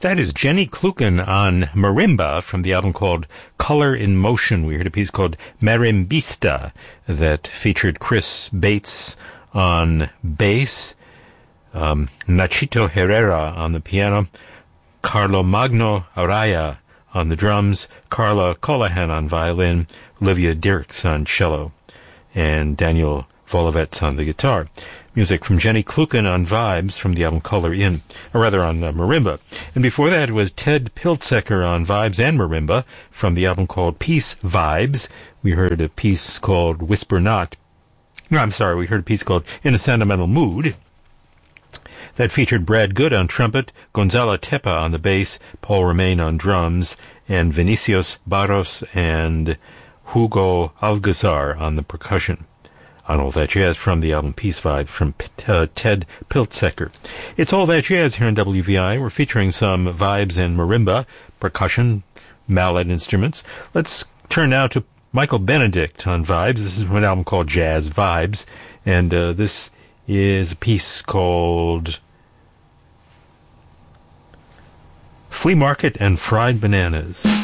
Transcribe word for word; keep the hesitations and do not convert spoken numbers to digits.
That is Jenny Kluken on marimba from the album called Color in Motion. We heard a piece called Marimbista that featured Chris Bates on bass, um, Nachito Herrera on the piano, Carlo Magno Araya on the drums, Carla Colahan on violin, Olivia Dirks on cello, and Daniel Volovets on the guitar. Music from Jenny Kluken on Vibes from the album Color In, or rather on uh, marimba. And before that was Ted Piltzecker on Vibes and marimba from the album called Peace Vibes. We heard a piece called Whisper Not. No, I'm sorry, we heard a piece called In a Sentimental Mood that featured Brad Good on trumpet, Gonzalo Tepa on the bass, Paul Romain on drums, and Vinicius Barros and Hugo Algazar on the percussion. On All That Jazz from the album Peace Vibe from uh, Ted Piltzecker. It's All That Jazz here on W V I. We're featuring some vibes and marimba, percussion, mallet instruments. Let's turn now to Michael Benedict on Vibes. This is an album called Jazz Vibes, and uh, this is a piece called Flea Market and Fried Bananas.